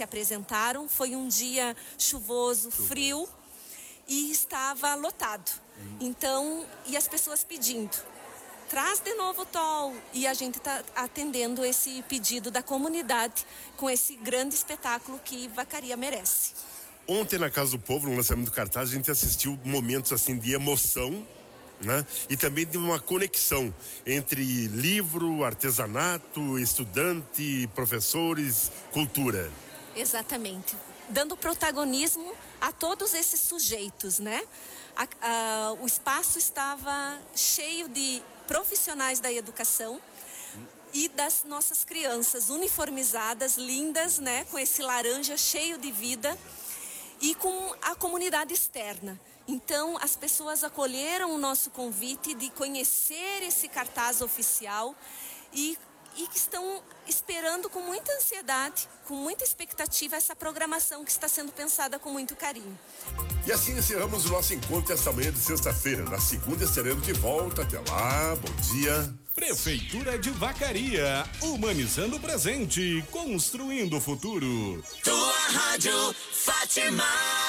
se apresentaram. Foi um dia chuvoso, frio, e estava lotado. Então, e as pessoas pedindo, traz de novo o TOL. E a gente está atendendo esse pedido da comunidade com esse grande espetáculo que Vacaria merece. Ontem na Casa do Povo, no lançamento do cartaz, a gente assistiu momentos assim de emoção, né? E também de uma conexão entre livro, artesanato, estudante, professores, cultura. Exatamente. Dando protagonismo a todos esses sujeitos, né? O espaço estava cheio de profissionais da educação e das nossas crianças uniformizadas, lindas, né? Com esse laranja cheio de vida e com a comunidade externa. Então, as pessoas acolheram o nosso convite de conhecer esse cartaz oficial e que estão esperando com muita ansiedade, com muita expectativa, essa programação que está sendo pensada com muito carinho. E assim encerramos o nosso encontro esta manhã de sexta-feira. Na segunda estaremos de volta. Até lá, bom dia. Prefeitura de Vacaria, humanizando o presente, construindo o futuro. Tua Rádio Fátima.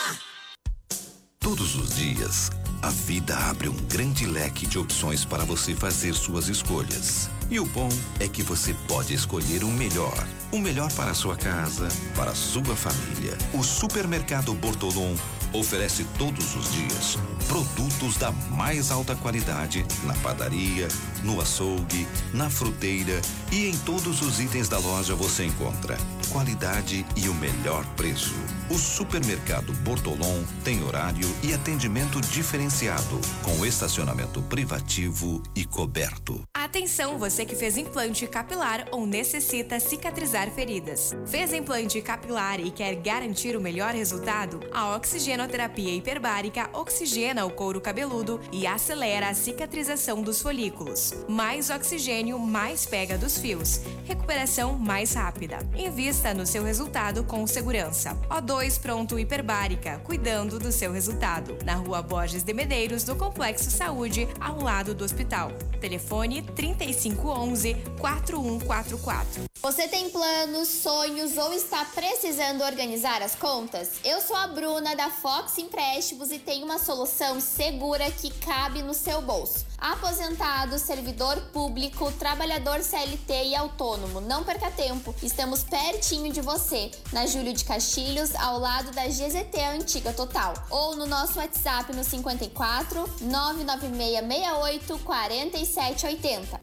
Todos os dias, a vida abre um grande leque de opções para você fazer suas escolhas. E o bom é que você pode escolher o melhor. O melhor para a sua casa, para a sua família. O Supermercado Bortolom oferece todos os dias produtos da mais alta qualidade na padaria, no açougue, na fruteira e em todos os itens da loja você encontra qualidade e o melhor preço. O Supermercado Bortolom tem horário e atendimento diferenciado, com estacionamento privativo e coberto. Atenção, você que fez implante capilar ou necessita cicatrizar feridas. Fez implante capilar e quer garantir o melhor resultado? A oxigenoterapia hiperbárica oxigena o couro cabeludo e acelera a cicatrização dos folículos. Mais oxigênio, mais pega dos fios. Recuperação mais rápida. Invista no seu resultado com segurança. O2 Pronto Hiperbárica, cuidando do seu resultado. Na Rua Borges de Medeiros, no Complexo Saúde, ao lado do hospital. Telefone 3511-4144. Você tem planos, sonhos ou está precisando organizar as contas? Eu sou a Bruna da Fox Empréstimos e tenho uma solução segura que cabe no seu bolso. Aposentado, servidor público, trabalhador CLT e autônomo, não perca tempo. Estamos pertinho de você, na Júlio de Castilhos, ao lado da GZT Antiga Total. Ou no nosso WhatsApp no 54 99668 4780.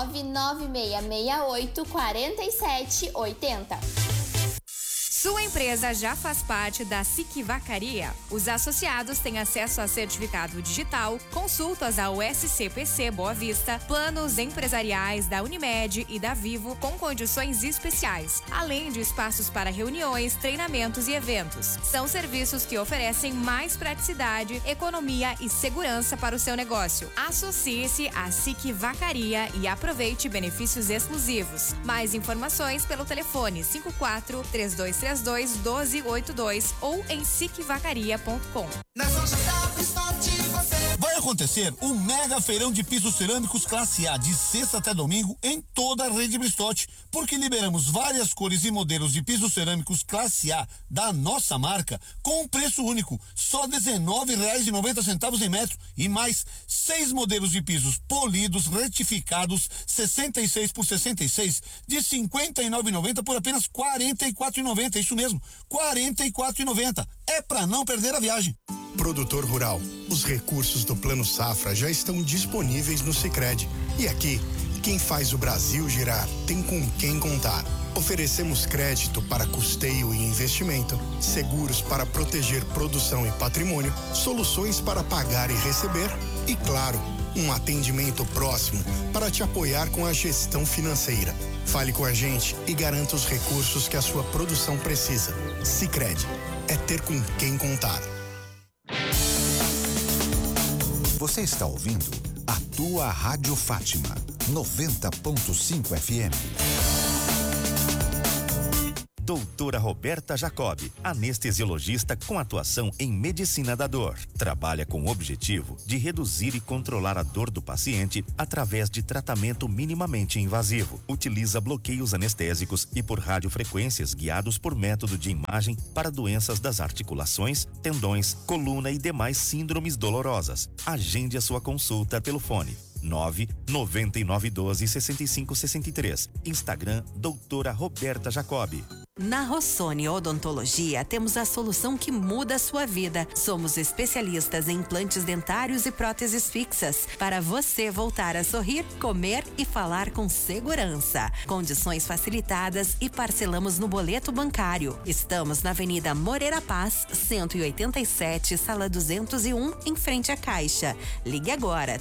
99668 4780. Sua empresa já faz parte da SIC Vacaria? Os associados têm acesso a certificado digital, consultas ao SCPC Boa Vista, planos empresariais da Unimed e da Vivo com condições especiais, além de espaços para reuniões, treinamentos e eventos. São serviços que oferecem mais praticidade, economia e segurança para o seu negócio. Associe-se à SIC Vacaria e aproveite benefícios exclusivos. Mais informações pelo telefone 54-3232-1282 ou em sicvacaria.com. Vai acontecer um mega feirão de pisos cerâmicos classe A de sexta até domingo em toda a rede Bristotti, porque liberamos várias cores e modelos de pisos cerâmicos classe A da nossa marca com um preço único, só R$19,90 em metro, e mais 6 modelos de pisos polidos retificados 66 por 66 de R$59,90 por apenas R$44,90. Isso mesmo, R$44,90. É pra não perder a viagem. Produtor rural, os recursos do Plano Safra já estão disponíveis no Sicredi. E aqui, quem faz o Brasil girar tem com quem contar. Oferecemos crédito para custeio e investimento, seguros para proteger produção e patrimônio, soluções para pagar e receber e, claro, um atendimento próximo para te apoiar com a gestão financeira. Fale com a gente e garanta os recursos que a sua produção precisa. Sicredi, é ter com quem contar. Você está ouvindo a tua Rádio Fátima 90.5 FM. Doutora Roberta Jacob, anestesiologista com atuação em medicina da dor. Trabalha com o objetivo de reduzir e controlar a dor do paciente através de tratamento minimamente invasivo. Utiliza bloqueios anestésicos e por radiofrequências guiados por método de imagem para doenças das articulações, tendões, coluna e demais síndromes dolorosas. Agende a sua consulta pelo fone 99912-6563. Instagram, doutora Roberta Jacob. Na Rossoni Odontologia temos a solução que muda a sua vida. Somos especialistas em implantes dentários e próteses fixas para você voltar a sorrir, comer e falar com segurança. Condições facilitadas e parcelamos no boleto bancário. Estamos na Avenida Moreira Paz, 187, sala 201, em frente à Caixa. Ligue agora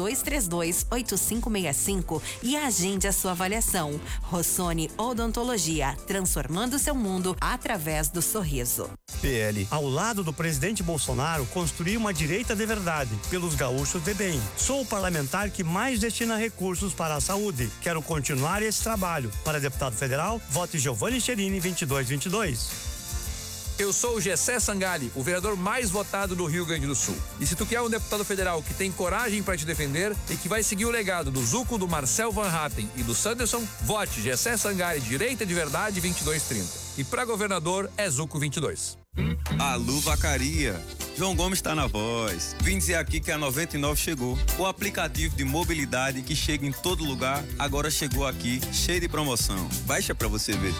3232-8565 e agende a sua avaliação. Rossoni Odontologia, transformando o seu mundo através do sorriso. PL. Ao lado do presidente Bolsonaro, construir uma direita de verdade, pelos gaúchos de bem. Sou o parlamentar que mais destina recursos para a saúde. Quero continuar esse trabalho. Para deputado federal, vote Giovanni Cherini 2222. Eu sou o Gessé Sangali, o vereador mais votado do Rio Grande do Sul. E se tu quer um deputado federal que tem coragem para te defender e que vai seguir o legado do Zuco, do Marcel Van Hatten e do Sanderson, vote Gessé Sangali, direita de verdade 2230. E para governador é Zuco 22. Alô, Vacaria. João Gomes está na voz. Vim dizer aqui que a 99 chegou. O aplicativo de mobilidade que chega em todo lugar, agora chegou aqui, cheio de promoção. Baixa para você ver.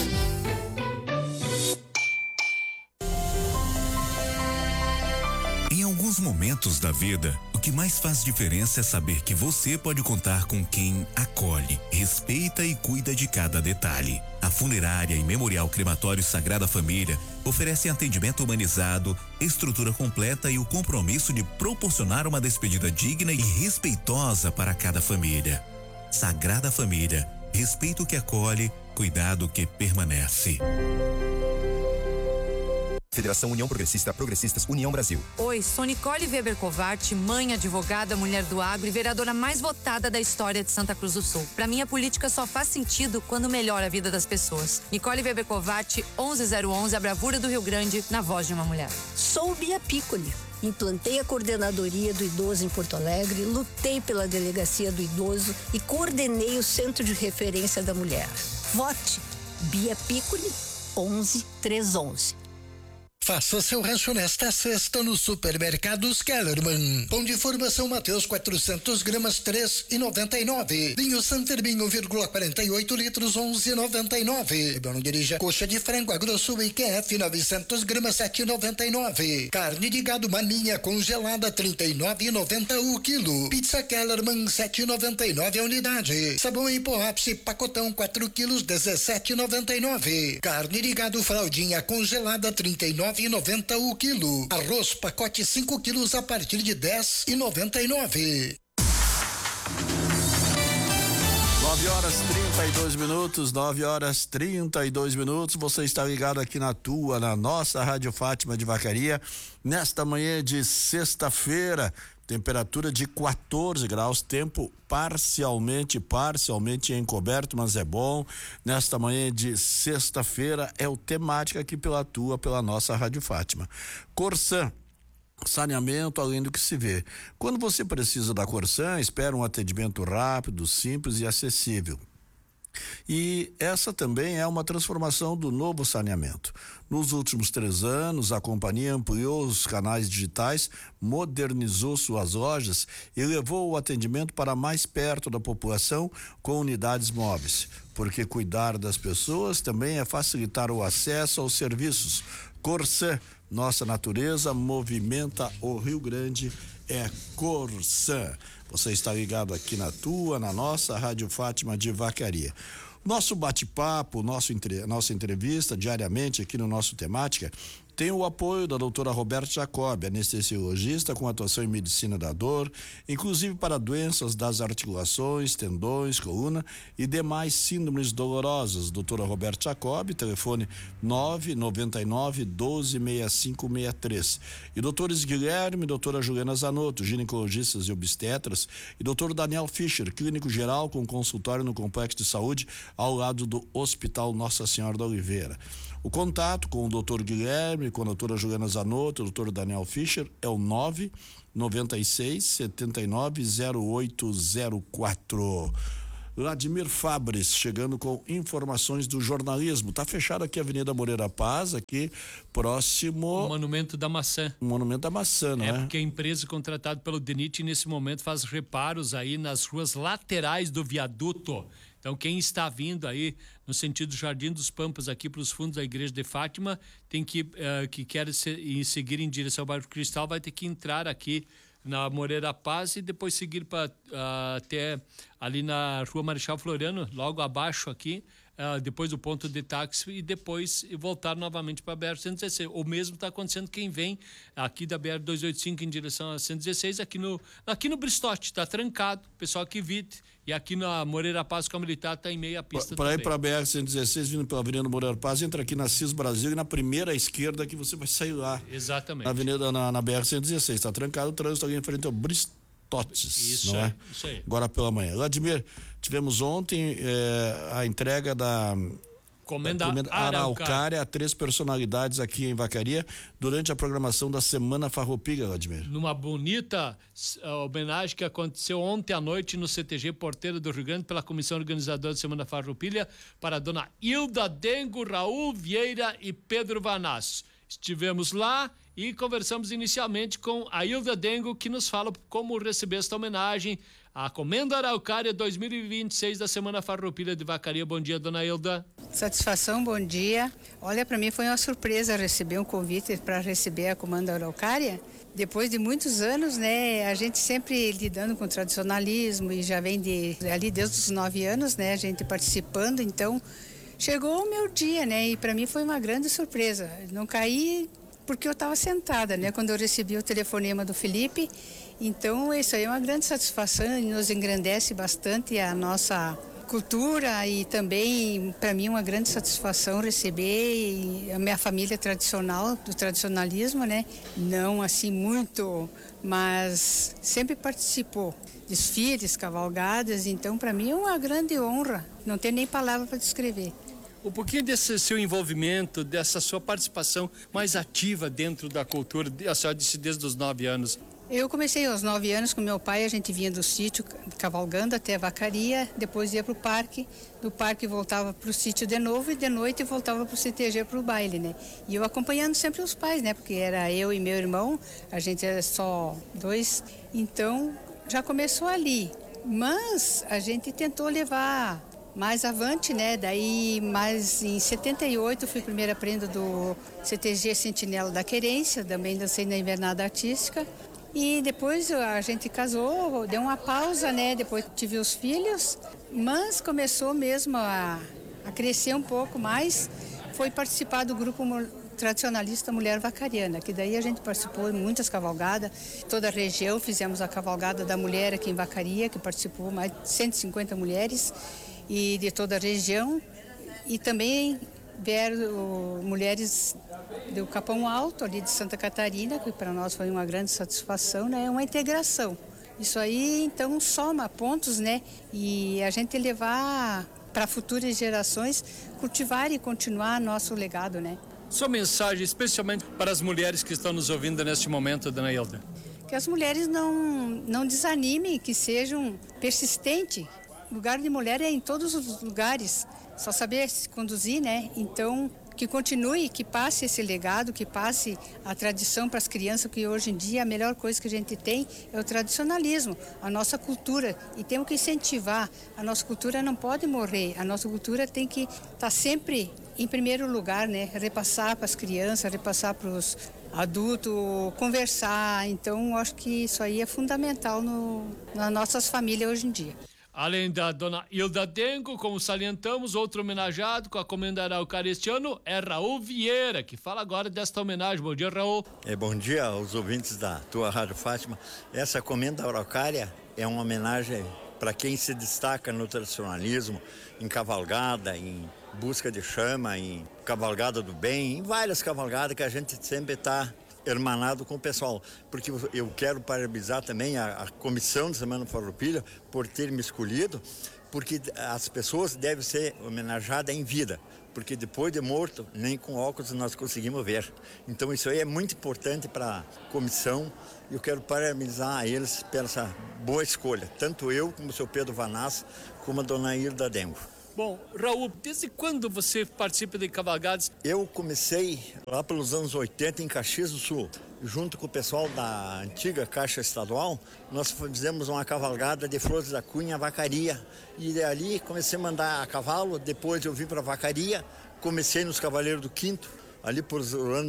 Em alguns momentos da vida, o que mais faz diferença é saber que você pode contar com quem acolhe, respeita e cuida de cada detalhe. A Funerária e Memorial Crematório Sagrada Família oferecem atendimento humanizado, estrutura completa e o compromisso de proporcionar uma despedida digna e respeitosa para cada família. Sagrada Família, respeito que acolhe, cuidado que permanece. Federação União Progressista, Progressistas União Brasil. Oi, sou Nicole Weber Covart, mãe, advogada, mulher do agro e vereadora mais votada da história de Santa Cruz do Sul. Pra mim, a política só faz sentido quando melhora a vida das pessoas. Nicole Weber Covart, 11011, a bravura do Rio Grande, na voz de uma mulher. Sou Bia Piccoli. Implantei a coordenadoria do idoso em Porto Alegre, lutei pela delegacia do idoso e coordenei o Centro de Referência da Mulher. Vote Bia Piccoli, 11311. Faça seu rancho nesta sexta no Supermercados Kellerman. Pão de formação Mateus 400 gramas 3,99. Vinho Santermin 1,48 litros 11,99. Não dirija coxa de frango agrosso IQF 900 gramas 7,99. Carne de gado maninha congelada 39,90 o quilo. Pizza Kellerman 7,99 a unidade. Sabão em pó ápice pacotão 4 quilos 17,99. Carne de gado fraldinha congelada 39,90 o quilo. Arroz pacote 5 quilos a partir de 10,99. 9h32. Você está ligado aqui na nossa Rádio Fátima de Vacaria, nesta manhã de sexta-feira. Temperatura de 14 graus, tempo parcialmente encoberto, mas é bom. Nesta manhã de sexta-feira é o Temática aqui pela nossa Rádio Fátima. Corsan, saneamento além do que se vê. Quando você precisa da Corsan, espera um atendimento rápido, simples e acessível. E essa também é uma transformação do novo saneamento. Nos últimos 3 anos, a companhia ampliou os canais digitais, modernizou suas lojas e levou o atendimento para mais perto da população com unidades móveis. Porque cuidar das pessoas também é facilitar o acesso aos serviços. Corsan, nossa natureza movimenta o Rio Grande, é Corsan. Você está ligado aqui na nossa Rádio Fátima de Vacaria. Nosso bate-papo, nossa entrevista diariamente aqui no nosso Temática tem o apoio da doutora Roberta Jacob, anestesiologista com atuação em medicina da dor, inclusive para doenças das articulações, tendões, coluna e demais síndromes dolorosas. Doutora Roberta Jacob, telefone 999 12 6563. E doutores Guilherme e doutora Juliana Zanotto, ginecologistas e obstetras, e doutor Daniel Fischer, clínico geral com consultório no Complexo de Saúde ao lado do Hospital Nossa Senhora da Oliveira. O contato com o doutor Guilherme, com a doutora Juliana Zanotto, o doutor Daniel Fischer é o 996 79 0804. Vladimir Fabres, chegando com informações do jornalismo. Tá fechado aqui a Avenida Moreira Paz, aqui próximo... O Monumento da Maçã. O Monumento da Maçã, não é? É porque a empresa contratada pelo DENIT nesse momento faz reparos aí nas ruas laterais do viaduto. Então, quem está vindo aí no sentido Jardim dos Pampas, aqui para os fundos da Igreja de Fátima, tem que quer seguir em direção ao bairro Cristal, vai ter que entrar aqui na Moreira Paz e depois seguir até ali na Rua Marechal Floriano, logo abaixo aqui, depois do ponto de táxi e depois voltar novamente para a BR-116. O mesmo está acontecendo quem vem aqui da BR-285 em direção a 116, aqui no Bristote, está trancado, pessoal que evite. E aqui na Moreira Paz com a Militar está em meia pista também. Para ir para a BR-116, vindo pela Avenida Moreira Paz, entra aqui na CIS Brasil e na primeira esquerda que você vai sair lá. Exatamente. Na Avenida, na BR-116. Está trancado o trânsito ali em frente ao Bristotes. Isso, não é? Isso aí. Agora pela manhã. Vladimir, tivemos ontem a entrega da Comenda Araucária a 3 personalidades aqui em Vacaria durante a programação da Semana Farroupilha, Vladimir. Numa bonita homenagem que aconteceu ontem à noite no CTG Porteira do Rio Grande pela comissão organizadora da Semana Farroupilha para a dona Hilda Dengo, Raul Vieira e Pedro Vanasso. Estivemos lá e conversamos inicialmente com a Hilda Dengo, que nos fala como receber esta homenagem à Comenda Araucária 2026 da Semana Farroupilha de Vacaria. Bom dia, dona Hilda. Satisfação, bom dia. Olha, para mim foi uma surpresa receber um convite para receber a Comenda Araucária. Depois de muitos anos, né, a gente sempre lidando com tradicionalismo e já vem ali desde os 9 anos, né, a gente participando, então chegou o meu dia, né, e para mim foi uma grande surpresa. Não caí porque eu estava sentada, né, quando eu recebi o telefonema do Felipe. Então, isso aí é uma grande satisfação e nos engrandece bastante a nossa cultura e também, para mim, uma grande satisfação receber a minha família tradicional, do tradicionalismo, né? Não assim muito, mas sempre participou. Desfiles, cavalgadas, então, para mim é uma grande honra. Não tem nem palavra para descrever. Um pouquinho desse seu envolvimento, dessa sua participação mais ativa dentro da cultura, a senhora disse desde os 9 anos. Eu comecei aos 9 anos com meu pai, a gente vinha do sítio cavalgando até a Vacaria, depois ia para o parque, do parque voltava para o sítio de novo e de noite voltava para o CTG para o baile, né? E eu acompanhando sempre os pais, né? Porque era eu e meu irmão, a gente era só 2, então já começou ali. Mas a gente tentou levar mais avante, né? Daí, mais em 78, fui primeira prenda do CTG Sentinela da Querência, também dancei na Invernada Artística. E depois a gente casou, deu uma pausa, né? Depois tive os filhos, mas começou mesmo a crescer um pouco mais. Foi participar do grupo tradicionalista Mulher Vacariana, que daí a gente participou em muitas cavalgadas, toda a região, fizemos a cavalgada da mulher aqui em Vacaria, que participou mais de 150 mulheres e de toda a região. E também vieram mulheres do Capão Alto, ali de Santa Catarina, que para nós foi uma grande satisfação, né? Uma integração. Isso aí, então, soma pontos, né? E a gente levar para futuras gerações, cultivar e continuar nosso legado, né? Sua mensagem, especialmente para as mulheres que estão nos ouvindo neste momento, dona Hilda? Que as mulheres não desanimem, que sejam persistentes. O lugar de mulher é em todos os lugares, só saber se conduzir, né? Então, que continue, que passe esse legado, que passe a tradição para as crianças, que hoje em dia a melhor coisa que a gente tem é o tradicionalismo, a nossa cultura, e temos que incentivar. A nossa cultura não pode morrer, a nossa cultura tem que estar sempre em primeiro lugar, né? Repassar para as crianças, repassar para os adultos, conversar. Então, eu acho que isso aí é fundamental nas nossas famílias hoje em dia. Além da dona Hilda Dengo, como salientamos, outro homenageado com a comenda araucária este ano é Raul Vieira, que fala agora desta homenagem. Bom dia, Raul. Bom dia aos ouvintes da tua Rádio Fátima. Essa comenda araucária é uma homenagem para quem se destaca no tradicionalismo, em cavalgada, em busca de chama, em cavalgada do bem, em várias cavalgadas que a gente sempre está hermanado com o pessoal, porque eu quero parabenizar também a comissão de Semana Farroupilha por ter me escolhido, porque as pessoas devem ser homenageadas em vida, porque depois de morto, nem com óculos nós conseguimos ver. Então isso aí é muito importante para a comissão e eu quero parabenizar a eles pela essa boa escolha, tanto eu como o seu Pedro Vanaz, como a dona Hilda Dengo. Bom, Raul, desde quando você participa de cavalgadas? Eu comecei lá pelos anos 80 em Caxias do Sul. Junto com o pessoal da antiga Caixa Estadual, nós fizemos uma cavalgada de Flores da Cunha, Vacaria. E ali comecei a mandar a cavalo, depois eu vim para Vacaria, comecei nos Cavaleiros do Quinto, ali por ano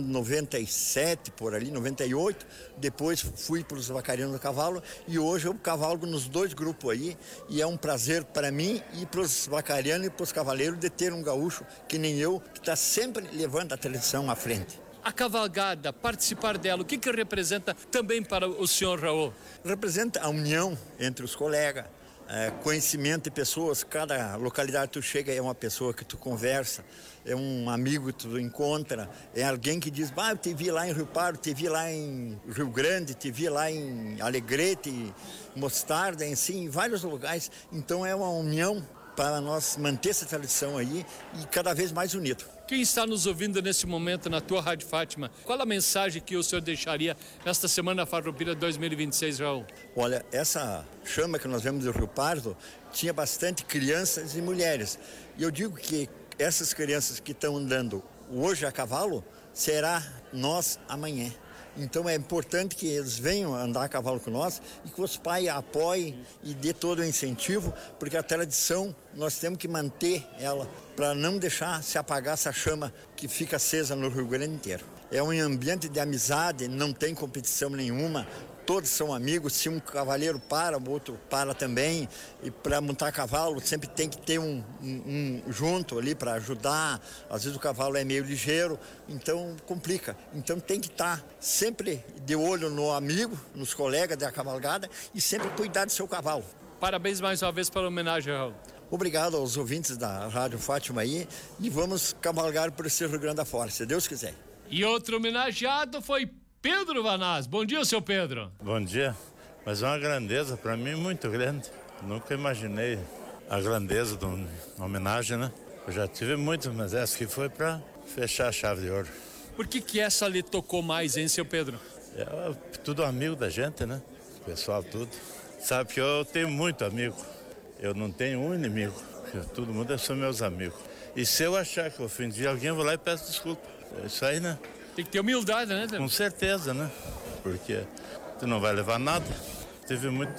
97, por ali, 98, depois fui para os Vacarianos do Cavalo e hoje eu cavalgo nos dois grupos aí e é um prazer para mim e para os Vacarianos e para os Cavaleiros de ter um gaúcho que nem eu, que está sempre levando a tradição à frente. A cavalgada, participar dela, o que representa também para o senhor Raul? Representa a união entre os colegas, conhecimento de pessoas, cada localidade que tu chega é uma pessoa que tu conversa, é um amigo que tu encontra, é alguém que diz, eu te vi lá em Rio Pardo, te vi lá em Rio Grande, te vi lá em Alegrete, Mostarda, assim, em vários lugares. Então é uma união para nós manter essa tradição aí e cada vez mais unido. Quem está nos ouvindo nesse momento na tua Rádio Fátima, qual a mensagem que o senhor deixaria nesta Semana Farroupilha 2026, Raul? Olha, essa chama que nós vemos do Rio Pardo tinha bastante crianças e mulheres. E eu digo que essas crianças que estão andando hoje a cavalo, será nós amanhã. Então é importante que eles venham andar a cavalo com nós e que os pais apoiem e dê todo o incentivo, porque a tradição nós temos que manter ela para não deixar se apagar essa chama que fica acesa no Rio Grande inteiro. É um ambiente de amizade, não tem competição nenhuma, todos são amigos, se um cavaleiro para, o outro para também, e para montar cavalo sempre tem que ter um junto ali para ajudar, às vezes o cavalo é meio ligeiro, então complica. Então tem que estar sempre de olho no amigo, nos colegas da cavalgada e sempre cuidar do seu cavalo. Parabéns mais uma vez pela homenagem, Raul. Obrigado aos ouvintes da Rádio Fátima aí e vamos cavalgar por esse Rio Grande afora, se Deus quiser. E outro homenageado foi Pedro Vanaz. Bom dia, seu Pedro. Bom dia. Mas é uma grandeza para mim muito grande. Nunca imaginei a grandeza de uma homenagem, né? Eu já tive muitas, mas essa que foi para fechar a chave de ouro. Por que essa lhe tocou mais, hein, seu Pedro? É tudo amigo da gente, né? O pessoal tudo. Sabe que eu tenho muito amigo. Eu não tenho um inimigo. Todo mundo são meus amigos. E se eu achar que eu ofendi alguém, eu vou lá e peço desculpa. É isso aí, né? Tem que ter humildade, né? Com certeza, né? Porque tu não vai levar nada. Tive muito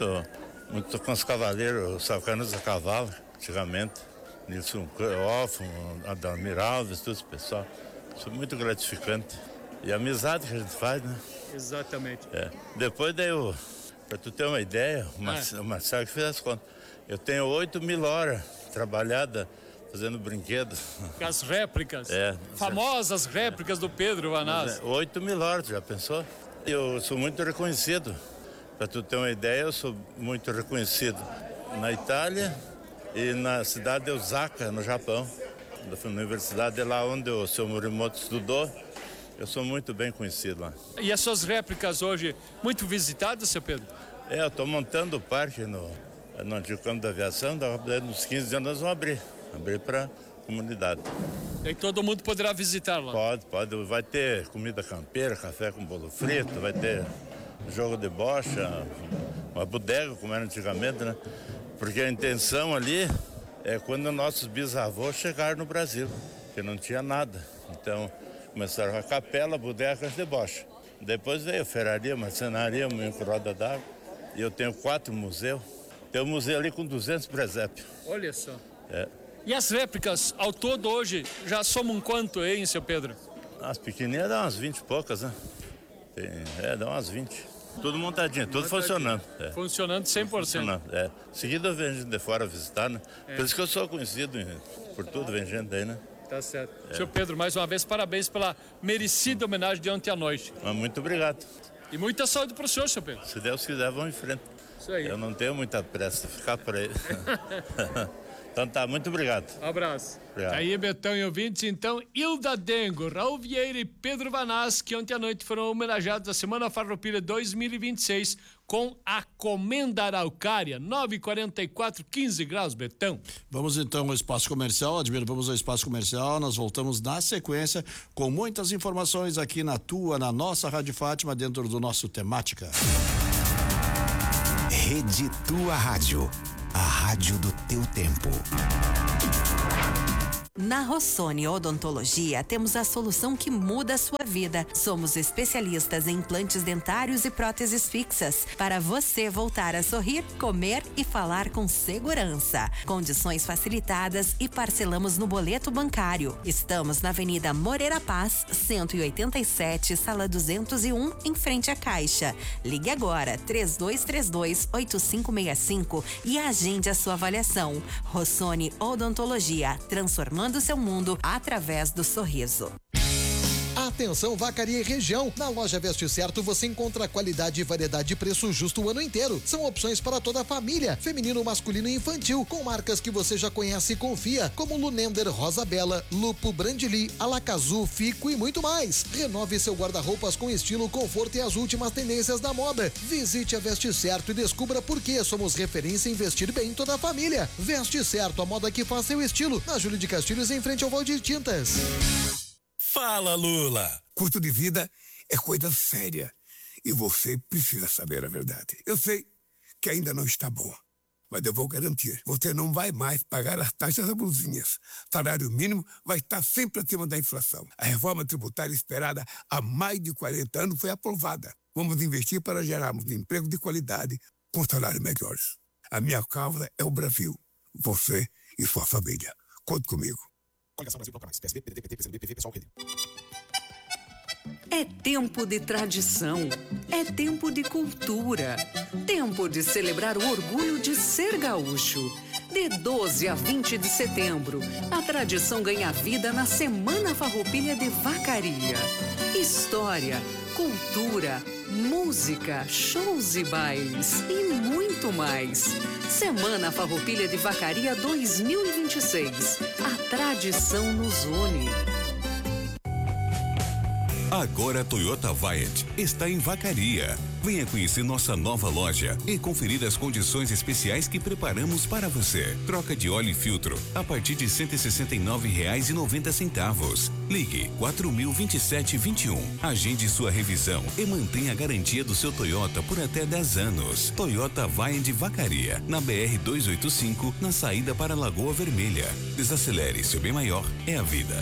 com os cavaleiros, salcanos a cavalo, antigamente. Nilson Off, Adalmir Alves, todo esse pessoal. Isso é muito gratificante. E a amizade que a gente faz, né? Exatamente. Depois daí, para tu ter uma ideia, o Marcelo que fez as contas. Eu tenho 8.000 horas trabalhadas fazendo brinquedos. As réplicas. Famosas réplicas do Pedro Vanaz. 8.000 horas, já pensou? Eu sou muito reconhecido. Para tu ter uma ideia, eu sou muito reconhecido na Itália e na cidade de Osaka, no Japão. Na universidade lá onde o seu Morimoto estudou. Eu sou muito bem conhecido lá. E as suas réplicas hoje, muito visitadas, seu Pedro? Eu estou montando o parque no antigo campo da aviação, nos 15 anos nós vamos abrir para a comunidade. E todo mundo poderá visitar lá? Pode. Vai ter comida campeira, café com bolo frito, vai ter jogo de bocha, uma bodega, como era antigamente, né? Porque a intenção ali é quando nossos bisavós chegaram no Brasil, que não tinha nada. Então, começaram a capela, bodega, de bocha. Depois veio ferraria, marcenaria, moinho com roda d'água. E eu tenho 4 museus. Tem um museu ali com 200 presépios. Olha só. E as réplicas, ao todo hoje, já somam quanto, hein, seu Pedro? As pequenininhas dão umas 20 e poucas, né? Dá umas 20. Tudo montadinho, tudo funcionando. Funcionando 100%. Funcionando, Seguido vem gente de fora visitar, né? Por isso que eu sou conhecido por tudo, vem gente aí, né? Tá certo. Senhor Pedro, mais uma vez, parabéns pela merecida homenagem de ontem à noite. Muito obrigado. E muita saúde para o senhor, senhor Pedro. Se Deus quiser, vamos em frente. Isso aí. Eu não tenho muita pressa, ficar por aí. Então tá, muito obrigado. Abraço. Obrigado. Aí, Betão e ouvintes, então, Hilda Dengo, Raul Vieira e Pedro Vanaz, que ontem à noite foram homenageados na Semana Farroupilha 2026 com a Comenda Araucária, 9h44, 15 graus, Betão. Vamos então ao espaço comercial, Admiro, vamos ao espaço comercial, nós voltamos na sequência com muitas informações aqui na nossa Rádio Fátima, dentro do nosso Temática. Rede Tua Rádio, a rádio do teu tempo. Na Rossoni Odontologia, temos a solução que muda a sua vida. Somos especialistas em implantes dentários e próteses fixas, para você voltar a sorrir, comer e falar com segurança. Condições facilitadas e parcelamos no boleto bancário. Estamos na Avenida Moreira Paz, 187, sala 201, em frente à Caixa. Ligue agora, 3232-8565 e agende a sua avaliação. Rossoni Odontologia, transformando do seu mundo através do sorriso. Atenção, Vacaria e região. Na loja Veste Certo você encontra qualidade e variedade de preço justo o ano inteiro. São opções para toda a família, feminino, masculino e infantil, com marcas que você já conhece e confia, como Lunender, Rosa Bela, Lupo, Brandili, Alacazu, Fico e muito mais. Renove seu guarda-roupas com estilo, conforto e as últimas tendências da moda. Visite a Veste Certo e descubra por que somos referência em vestir bem toda a família. Veste Certo, a moda que faz seu estilo. Na Júlio de Castilhos, em frente ao Valdir Tintas. Fala, Lula! Custo de vida é coisa séria e você precisa saber a verdade. Eu sei que ainda não está bom, mas eu vou garantir. Você não vai mais pagar as taxas abusinhas. Salário mínimo vai estar sempre acima da inflação. A reforma tributária esperada há mais de 40 anos foi aprovada. Vamos investir para gerarmos emprego de qualidade com salários melhores. A minha causa é o Brasil. Você e sua família. Conte comigo. Coligação Brasil Bloco Mais, PSB, PDT, PCdoB, PV, PSOL, Rede. É tempo de tradição, é tempo de cultura, tempo de celebrar o orgulho de ser gaúcho. De 12 a 20 de setembro, a tradição ganha vida na Semana Farroupilha de Vacaria. História, cultura, música, shows e bailes e muito mais. Semana Farroupilha de Vacaria 2026. A tradição nos une. Agora a Toyota Viant está em Vacaria. Venha conhecer nossa nova loja e conferir as condições especiais que preparamos para você. Troca de óleo e filtro a partir de R$ 169,90. Ligue 402721. Agende sua revisão e mantenha a garantia do seu Toyota por até 10 anos. Toyota Viant Vacaria, na BR 285, na saída para Lagoa Vermelha. Desacelere, seu bem maior é a vida.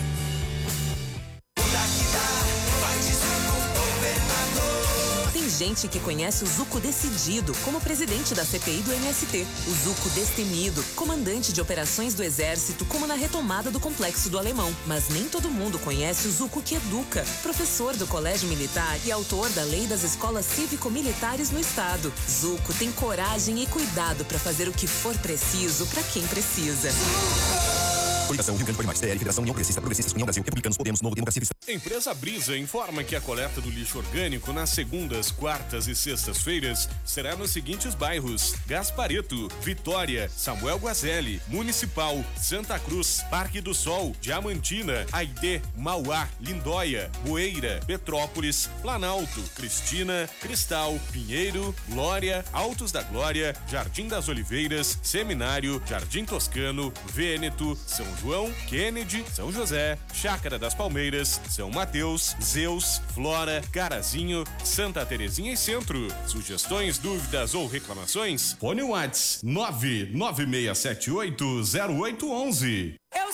Tem gente que conhece o Zuco Decidido como presidente da CPI do MST, o Zuco Destemido, comandante de operações do Exército, como na retomada do Complexo do Alemão. Mas nem todo mundo conhece o Zuco que educa, professor do Colégio Militar e autor da Lei das Escolas Cívico-Militares no Estado. Zuco tem coragem e cuidado para fazer o que for preciso para quem precisa. Coligação Rio Grande Pode Mais, TR, Federação União Progressista, Progressistas, União Brasil, Republicanos, Podemos, Novo Democracia Cristã. Empresa Brisa informa que a coleta do lixo orgânico nas segundas, quartas e sextas-feiras será nos seguintes bairros: Gaspareto, Vitória, Samuel Guazelli, Municipal, Santa Cruz, Parque do Sol, Diamantina, Aidê, Mauá, Lindóia, Boeira, Petrópolis, Planalto, Cristina, Cristal, Pinheiro, Glória, Altos da Glória, Jardim das Oliveiras, Seminário, Jardim Toscano, Vêneto, São João, Kennedy, São José, Chácara das Palmeiras, São Mateus, Zeus, Flora, Carazinho, Santa Terezinha e Centro. Sugestões, dúvidas ou reclamações? Fone Whats 996780811. Eu sei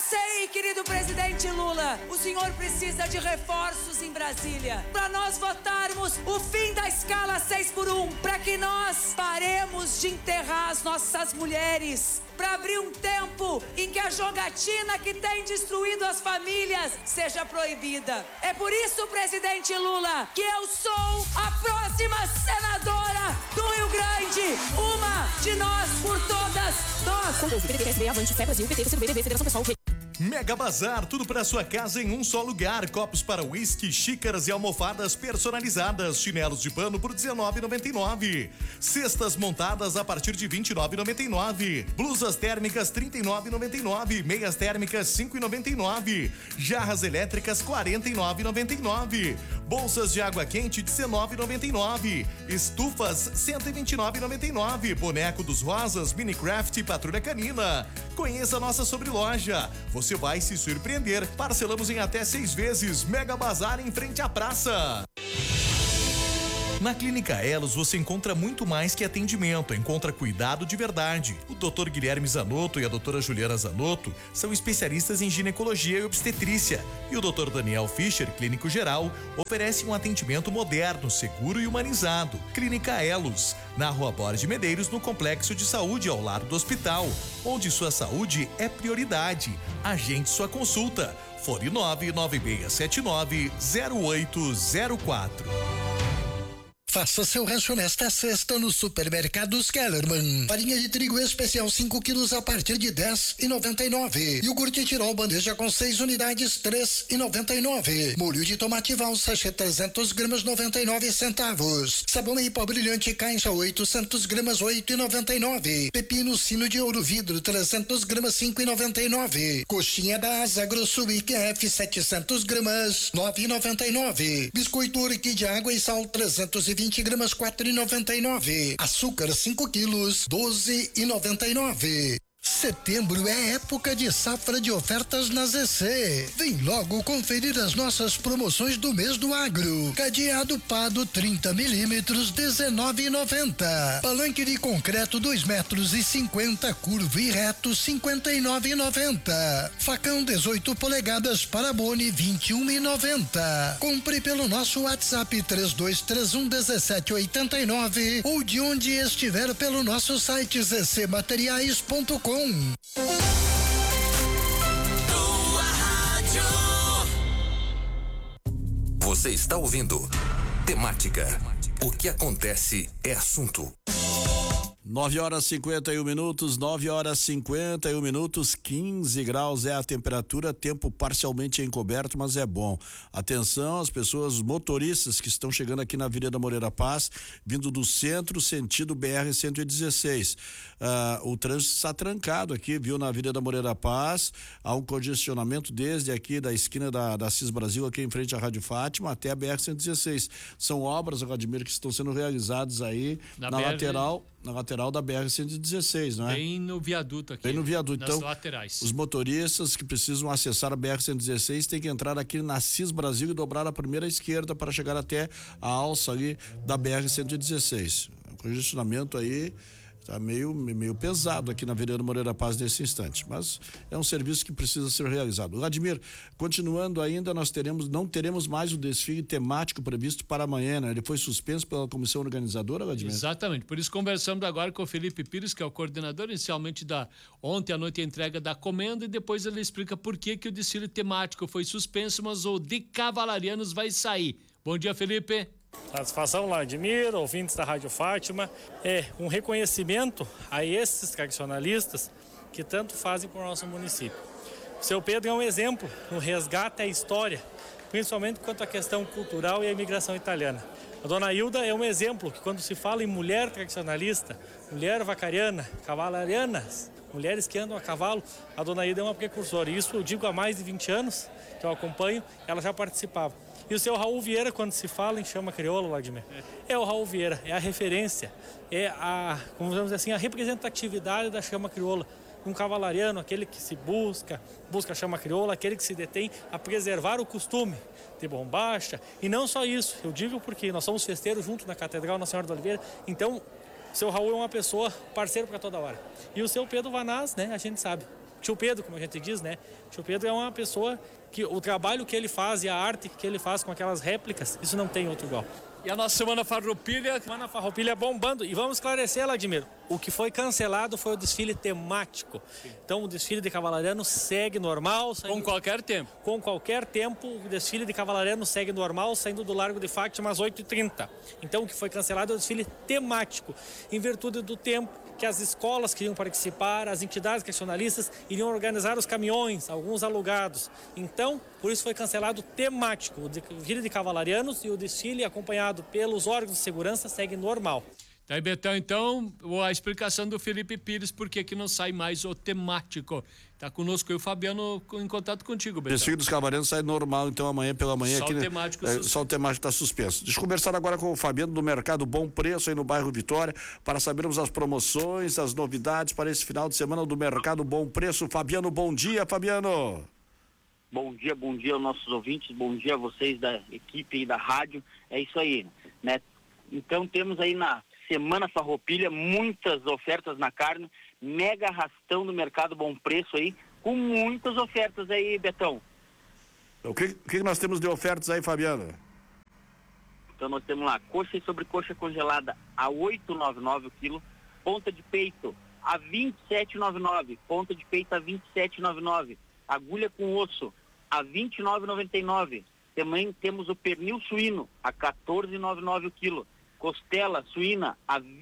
aí, querido presidente Lula, o senhor precisa de reforços em Brasília para nós votarmos o fim da escala 6x1, para que nós paremos de enterrar as nossas mulheres, para abrir um tempo em que a jogatina que tem destruído as famílias seja proibida. É por isso, presidente Lula, que eu sou a próxima senadora do Rio Grande, uma de nós por todas nós. PSB, Avante, Fé Brasil, PT, PCdoB, Federação Pessoal. Mega Bazar, tudo para sua casa em um só lugar. Copos para uísque, xícaras e almofadas personalizadas. Chinelos de pano por R$19,99. Cestas montadas a partir de R$29,99. Blusas térmicas R$39,99. Meias térmicas R$5,99. Jarras elétricas R$49,99. Bolsas de água quente R$19,99. Estufas R$129,99. Boneco dos Rosas, Minecraft e Patrulha Canina. Conheça a nossa sobreloja. Você vai se surpreender. Parcelamos em até 6 vezes. Mega Bazar em frente à praça. Na Clínica Elos você encontra muito mais que atendimento, encontra cuidado de verdade. O Dr. Guilherme Zanotto e a doutora Juliana Zanotto são especialistas em ginecologia e obstetrícia. E o Dr. Daniel Fischer, clínico geral, oferece um atendimento moderno, seguro e humanizado. Clínica Elos, na Rua Borges de Medeiros, no Complexo de Saúde, ao lado do hospital, onde sua saúde é prioridade. Agende sua consulta. Fone 99679-0804. Faça seu rancho nesta sexta no Supermercados Kellerman. Farinha de trigo especial 5 quilos a partir de R$10,99. Iogurte Tirol bandeja com 6 unidades R$3,99. Molho de tomate Val sachê 300 gramas 99 centavos. Sabão em pó brilhante caixa 800 gramas 8,99. Pepino sino de ouro vidro 300 gramas 5,99. Coxinha da Asa Grosso IQF 700 gramas 9,99. Biscoito Orquídea de água e sal 320 gramas 4,99. Açúcar 5 quilos 12,99. Setembro é época de safra de ofertas na ZC. Vem logo conferir as nossas promoções do mês do agro. Cadeado Pado 30 milímetros R$19,90. Palanque de concreto 2,50 metros, curvo e reto R$59,90. Facão 18 polegadas para Boni R$21,90. Compre pelo nosso WhatsApp 32311789 ou de onde estiver pelo nosso site zcmateriais.com. Você está ouvindo Temática. O que acontece é assunto. 9h51, 15 graus é a temperatura, tempo parcialmente encoberto, mas é bom. Atenção, as pessoas, os motoristas que estão chegando aqui na Avenida Moreira Paz, vindo do centro, sentido BR-116. O trânsito está trancado aqui, viu, na Avenida Moreira Paz. Há um congestionamento desde aqui da esquina da CIS Brasil, aqui em frente à Rádio Fátima, até a BR-116. São obras, Vladimir, que estão sendo realizadas aí na lateral da BR-116, não é? Bem no viaduto aqui. Bem no viaduto. Nas então, laterais. Os motoristas que precisam acessar a BR-116 têm que entrar aqui na CIS Brasil e dobrar a primeira esquerda para chegar até a alça ali da BR-116. O congestionamento aí tá meio pesado aqui na Avenida Moreira Paz nesse instante, mas é um serviço que precisa ser realizado. Vladimir, continuando ainda, não teremos mais o desfile temático previsto para amanhã, né? Ele foi suspenso pela comissão organizadora, Vladimir? Exatamente, por isso conversamos agora com o Felipe Pires, que é o coordenador inicialmente ontem à noite a entrega da comenda, e depois ele explica por que o desfile temático foi suspenso, mas o de Cavalarianos vai sair. Bom dia, Felipe. Satisfação, Vladimir, ouvintes da Rádio Fátima. É um reconhecimento a esses tradicionalistas que tanto fazem por nosso município. O seu Pedro é um exemplo no resgate à história, principalmente quanto à questão cultural e à imigração italiana. A dona Hilda é um exemplo que, quando se fala em mulher tradicionalista, mulher vacariana, cavalarianas, mulheres que andam a cavalo, a dona Hilda é uma precursora. E isso eu digo há mais de 20 anos que eu acompanho, ela já participava. E o seu Raul Vieira, quando se fala em chama crioula, Vladimir, é o Raul Vieira, é a referência, é como vamos dizer assim, a representatividade da chama crioula. Um cavalariano, aquele que se busca a chama crioula, aquele que se detém a preservar o costume de bombacha. E não só isso, eu digo porque nós somos festeiros junto na Catedral Nossa Senhora da Oliveira, então o seu Raul é uma pessoa parceiro para toda hora. E o seu Pedro Vanaz, né, a gente sabe, Tio Pedro, como a gente diz, né? Tio Pedro é uma pessoa que o trabalho que ele faz e a arte que ele faz com aquelas réplicas, isso não tem outro igual. E a nossa Semana Farroupilha? Semana Farroupilha bombando. E vamos esclarecer, Vladimir, o que foi cancelado foi o desfile temático. Sim. Então o desfile de cavalariano segue normal. Com qualquer tempo. Com qualquer tempo, o desfile de cavalariano segue normal, saindo do Largo de Fátima às 8h30. Então o que foi cancelado é o desfile temático, em virtude do tempo que as escolas queriam participar, as entidades questionalistas iriam organizar os caminhões, alguns alugados. Então, por isso foi cancelado temático. O desfile de cavalarianos e o desfile acompanhado pelos órgãos de segurança segue normal. Tá aí, Betão, então, a explicação do Felipe Pires, por que não sai mais o temático. Tá conosco aí o Fabiano em contato contigo, Betão. O desfile dos cavalarianos sai normal, então amanhã pela manhã. Só aqui, o temático só o temático está suspenso. Deixa eu conversar agora com o Fabiano do Mercado Bom Preço aí no bairro Vitória, para sabermos as promoções, as novidades para esse final de semana do Mercado Bom Preço. Fabiano, bom dia, Fabiano. Bom dia aos nossos ouvintes, bom dia a vocês da equipe e da rádio. É isso aí, né? Então temos aí na Semana Farroupilha muitas ofertas na carne, mega arrastão do Mercado Bom Preço aí, com muitas ofertas aí, Betão. O que nós temos de ofertas aí, Fabiano? Então nós temos lá, coxa e sobrecoxa congelada a R$ 8,99 o quilo, ponta de peito a R$ 27,99, ponta de peito a R$ 27,99, agulha com osso a R$ 29,99. Também temos o pernil suíno a R$ 14,99 o quilo, costela suína a R$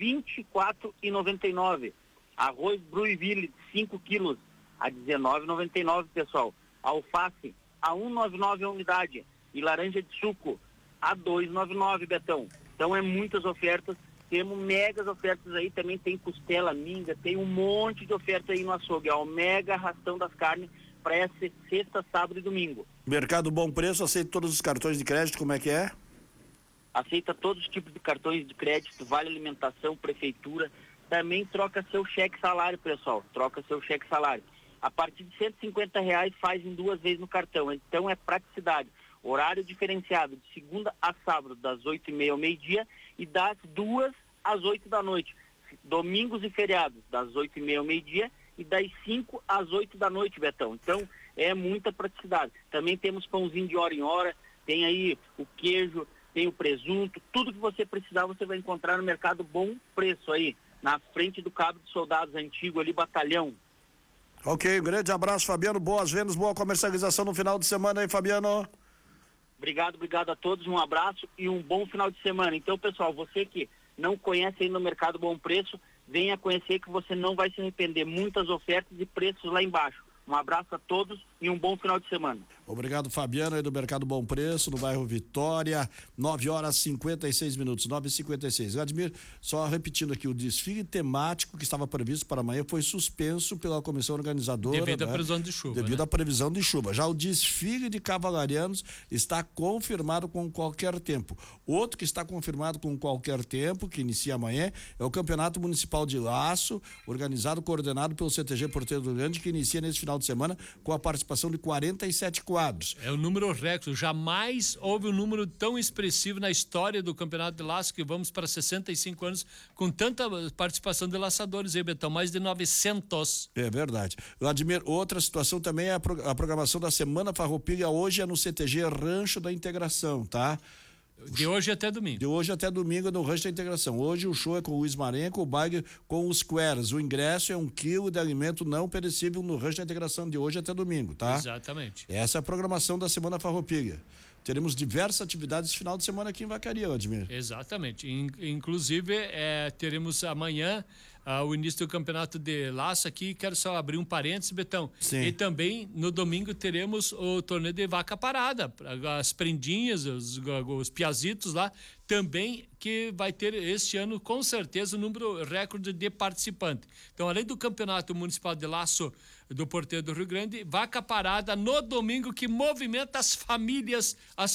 24,99, arroz Bruiville 5 quilos a R$ 19,99, pessoal, alface a R$ 1,99 a unidade e laranja de suco a R$ 2,99, Betão. Então é muitas ofertas, temos megas ofertas aí, também tem costela, minga, tem um monte de ofertas aí no açougue, é o mega arrastão das carnes para essa sexta, sábado e domingo. Mercado Bom Preço, aceita todos os cartões de crédito, como é que é? Aceita todos os tipos de cartões de crédito, vale alimentação, prefeitura, também troca seu cheque salário, pessoal, troca seu cheque salário. A partir de R$150 faz em 2 vezes no cartão, então é praticidade. Horário diferenciado de segunda a sábado, das 8h30 ao meio-dia e das 2 às 8 da noite. Domingos e feriados, das 8h30 ao meio-dia e das 5 às 8 da noite, Betão. Então é muita praticidade. Também temos pãozinho de hora em hora, tem aí o queijo, tem o presunto, tudo que você precisar você vai encontrar no Mercado Bom Preço aí, na frente do Cabo de Soldados Antigo ali, batalhão. Ok, um grande abraço, Fabiano, boas vendas, boa comercialização no final de semana aí, Fabiano. Obrigado a todos, um abraço e um bom final de semana. Então, pessoal, você que não conhece ainda o Mercado Bom Preço, venha conhecer que você não vai se arrepender. Muitas ofertas e preços lá embaixo. Um abraço a todos e um bom final de semana. Obrigado, Fabiano, aí do Mercado Bom Preço, no bairro Vitória, 9h56, 9h56. Vladimir, só repetindo aqui, o desfile temático que estava previsto para amanhã foi suspenso pela comissão organizadora. Devido à previsão de chuva. Devido à previsão de chuva. Já o desfile de cavalarianos está confirmado com qualquer tempo. Outro que está confirmado com qualquer tempo, que inicia amanhã, é o Campeonato Municipal de Laço, organizado, coordenado pelo CTG Porteiro do Grande, que inicia nesse final de semana com a participação de 47 quadros. É o número recorde, jamais houve um número tão expressivo na história do Campeonato de Laço, que vamos para 65 anos com tanta participação de laçadores aí, Betão, mais de 900. É verdade. Vladimir, outra situação também é a programação da Semana Farroupilha, hoje é no CTG Rancho da Integração, tá? De hoje até domingo. De hoje até domingo no Rancho da Integração. Hoje o show é com o Luiz Marenco, o baile com os Queras. O ingresso é 1 quilo de alimento não perecível no Rancho da Integração de hoje até domingo, tá? Exatamente. Essa é a programação da Semana Farroupilha. Teremos diversas atividades esse final de semana aqui em Vacaria, Vladimir. Exatamente. Inclusive, teremos amanhã o início do campeonato de laço aqui. Quero só abrir um parênteses, Betão. Sim. E também no domingo teremos o torneio de vaca parada. As prendinhas, os piazitos lá, também que vai ter este ano, com certeza, o número recorde de participantes. Então, além do campeonato municipal de laço do Porteiro do Rio Grande, vaca parada no domingo, que movimenta as famílias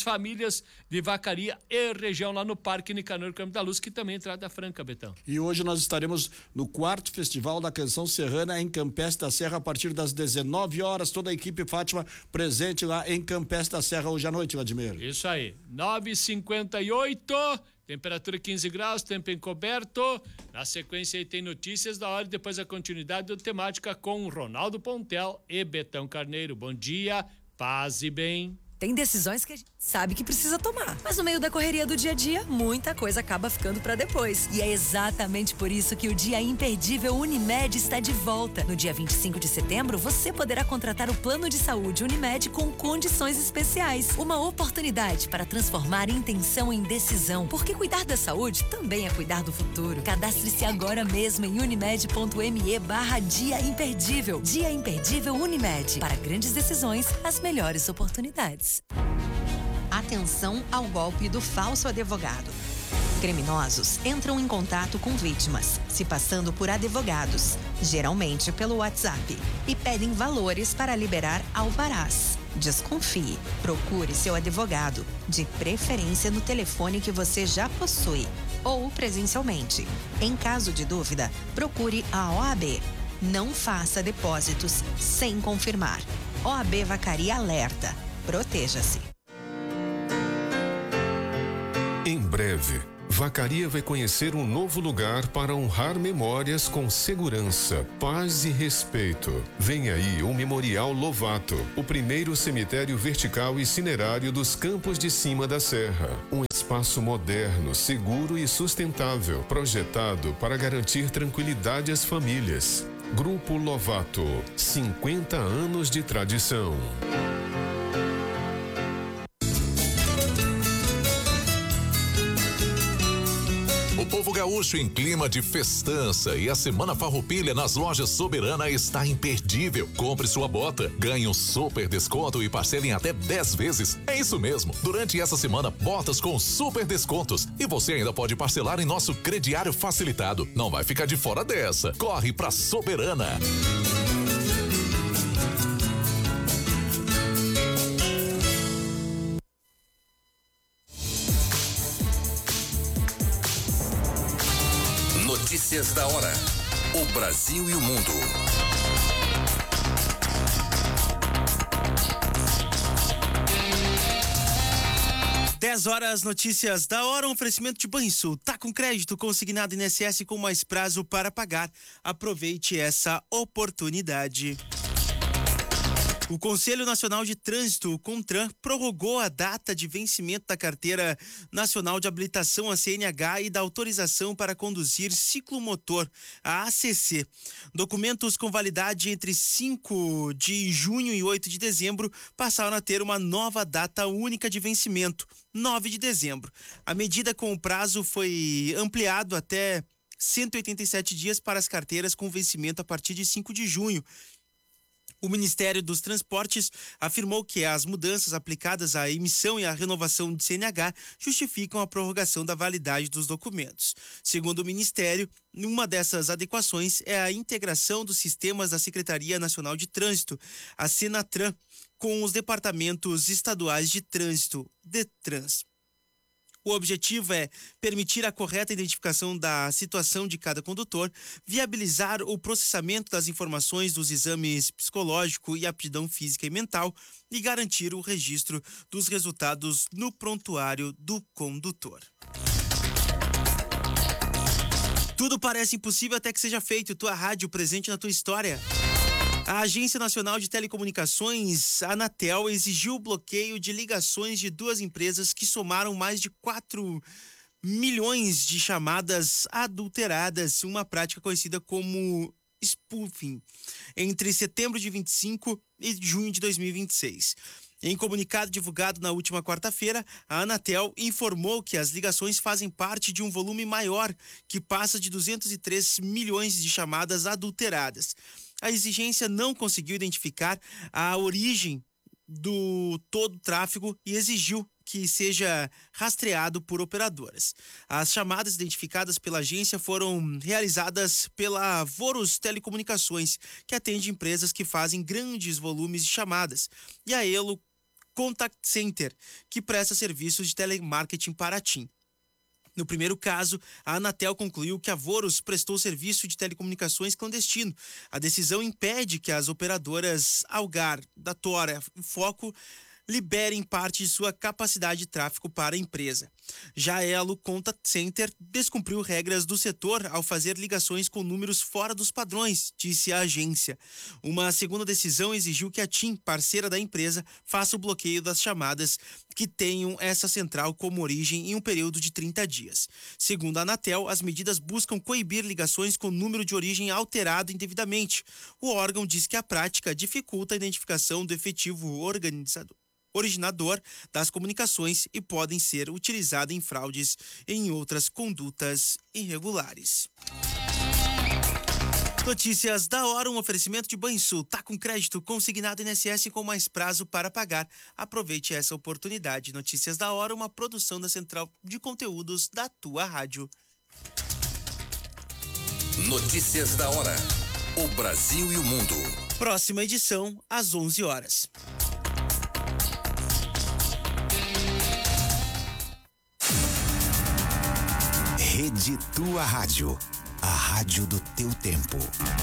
de Vacaria e região lá no Parque Nicanor Campo da Luz, que também é entrada franca, Betão. E hoje nós estaremos no 4º Festival da Canção Serrana em Campestre da Serra a partir das 19 horas, toda a equipe Fátima presente lá em Campestre da Serra hoje à noite, Vladimir. Isso aí, 9h58, Temperatura 15 graus, tempo encoberto. Na sequência aí tem notícias da hora e depois a continuidade do Temática com Ronaldo Pontel e Betão Carneiro. Bom dia, paz e bem. Tem decisões que a gente sabe que precisa tomar, mas no meio da correria do dia a dia, muita coisa acaba ficando pra depois. E é exatamente por isso que o Dia Imperdível Unimed está de volta. No dia 25 de setembro, você poderá contratar o plano de saúde Unimed com condições especiais. Uma oportunidade para transformar intenção em decisão, porque cuidar da saúde também é cuidar do futuro. Cadastre-se agora mesmo em unimed.me/Dia Imperdível. Dia Imperdível Unimed. Para grandes decisões, as melhores oportunidades. Atenção ao golpe do falso advogado. Criminosos entram em contato com vítimas, se passando por advogados, geralmente pelo WhatsApp, e pedem valores para liberar alvarás. Desconfie. Procure seu advogado, de preferência no telefone que você já possui, ou presencialmente. Em caso de dúvida, procure a OAB. Não faça depósitos sem confirmar. OAB Vacaria alerta. Proteja-se. Em breve, Vacaria vai conhecer um novo lugar para honrar memórias com segurança, paz e respeito. Vem aí o Memorial Lovato, o primeiro cemitério vertical e cinerário dos Campos de Cima da Serra. Um espaço moderno, seguro e sustentável, projetado para garantir tranquilidade às famílias. Grupo Lovato, 50 anos de tradição. O povo gaúcho em clima de festança e a Semana Farroupilha nas lojas Soberana está imperdível. Compre sua bota, ganhe um super desconto e parcele em até 10 vezes. É isso mesmo. Durante essa semana, botas com super descontos. E você ainda pode parcelar em nosso crediário facilitado. Não vai ficar de fora dessa. Corre pra Soberana. Notícias da hora. O Brasil e o mundo. Horas, notícias da hora, um oferecimento de Banrisul. Tá com crédito consignado INSS com mais prazo para pagar. Aproveite essa oportunidade. O Conselho Nacional de Trânsito, o CONTRAN, prorrogou a data de vencimento da Carteira Nacional de Habilitação, a CNH, e da autorização para conduzir ciclomotor, a ACC. Documentos com validade entre 5 de junho e 8 de dezembro passaram a ter uma nova data única de vencimento, 9 de dezembro. A medida com o prazo foi ampliado até 187 dias para as carteiras com vencimento a partir de 5 de junho. O Ministério dos Transportes afirmou que as mudanças aplicadas à emissão e à renovação de CNH justificam a prorrogação da validade dos documentos. Segundo o Ministério, uma dessas adequações é a integração dos sistemas da Secretaria Nacional de Trânsito, a Senatran, com os departamentos estaduais de trânsito, DETRANS. O objetivo é permitir a correta identificação da situação de cada condutor, viabilizar o processamento das informações dos exames psicológico e aptidão física e mental e garantir o registro dos resultados no prontuário do condutor. Tudo parece impossível até que seja feito. Tua rádio presente na tua história. A Agência Nacional de Telecomunicações, a Anatel, exigiu o bloqueio de ligações de duas empresas que somaram mais de 4 milhões de chamadas adulteradas, uma prática conhecida como spoofing, entre setembro de 25 e junho de 2026. Em comunicado divulgado na última quarta-feira, a Anatel informou que as ligações fazem parte de um volume maior, que passa de 203 milhões de chamadas adulteradas. A exigência não conseguiu identificar a origem do todo o tráfego e exigiu que seja rastreado por operadoras. As chamadas identificadas pela agência foram realizadas pela Vorus Telecomunicações, que atende empresas que fazem grandes volumes de chamadas, e a Elo Contact Center, que presta serviços de telemarketing para a TIM. No primeiro caso, a Anatel concluiu que a Vorus prestou serviço de telecomunicações clandestino. A decisão impede que as operadoras Algar, Datora e Foco liberem parte de sua capacidade de tráfego para a empresa. Já a Elo Contact Center descumpriu regras do setor ao fazer ligações com números fora dos padrões, disse a agência. Uma segunda decisão exigiu que a TIM, parceira da empresa, faça o bloqueio das chamadas que tenham essa central como origem em um período de 30 dias. Segundo a Anatel, as medidas buscam coibir ligações com número de origem alterado indevidamente. O órgão diz que a prática dificulta a identificação do efetivo originador das comunicações e podem ser utilizadas em fraudes e em outras condutas irregulares. Notícias da hora, um oferecimento de Banrisul. Tá com crédito consignado INSS com mais prazo para pagar. Aproveite essa oportunidade. Notícias da hora, uma produção da Central de Conteúdos da tua rádio. Notícias da hora. O Brasil e o mundo. Próxima edição, às 11 horas. Rede Tua Rádio. A rádio do teu tempo.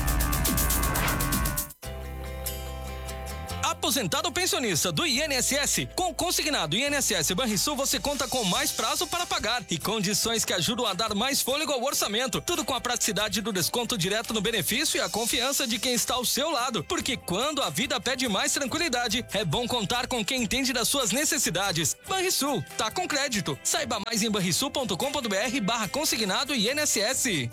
Aposentado ou pensionista do INSS, com o consignado INSS Banrisul você conta com mais prazo para pagar e condições que ajudam a dar mais fôlego ao orçamento. Tudo com a praticidade do desconto direto no benefício e a confiança de quem está ao seu lado. Porque quando a vida pede mais tranquilidade, é bom contar com quem entende das suas necessidades. Banrisul, tá com crédito. Saiba mais em banrisul.com.br/consignado INSS.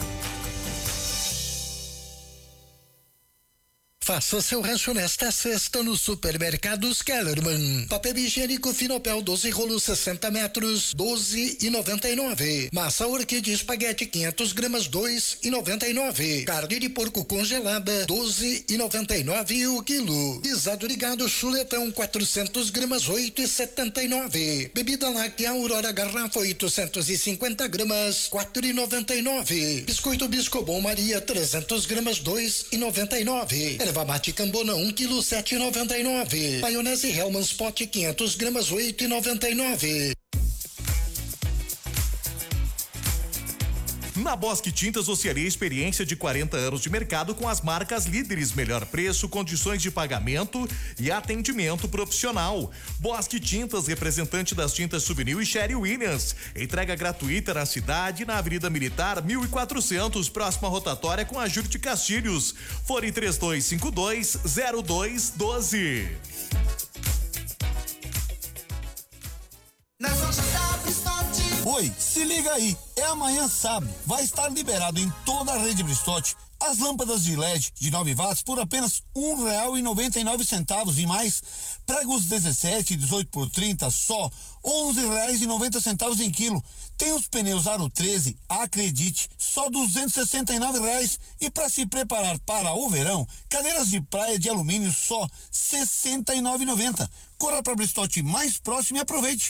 Faça seu rancho nesta sexta no Supermercados Kellerman. Papel higiênico Finopel 12 rolos 60 metros, 12,99. Massa orquídea espaguete 500 gramas, 2,99. Carne de porco congelada, 12,99 o quilo. Guisado ligado chuletão 400 gramas, 8,79. Bebida láctea Aurora garrafa 850 gramas, 4,99. Biscoito Biscobon Maria 300 gramas, 2,99. Erva mate Cambona 1 kg 7,99. Maionese Hellmann's Pot 500 gramas 8,99. Na Bosque Tintas você alia experiência de 40 anos de mercado com as marcas líderes, melhor preço, condições de pagamento e atendimento profissional. Bosque Tintas, representante das tintas Souvenir e Sherry Williams. Entrega gratuita na cidade, na Avenida Militar 1400, próxima rotatória com a Júlio de Castilhos. Fone 3252-0212. Oi, se liga aí, é amanhã sábado, vai estar liberado em toda a rede Bristotti as lâmpadas de LED de 9 watts por apenas R$1,99 e mais, pregos 17 e 18 por 30 só R$11,90 em quilo. Tem os pneus Aro 13, acredite, só R$269 e para se preparar para o verão, cadeiras de praia de alumínio só R$69,90. Corra para Bristotti mais próximo e aproveite.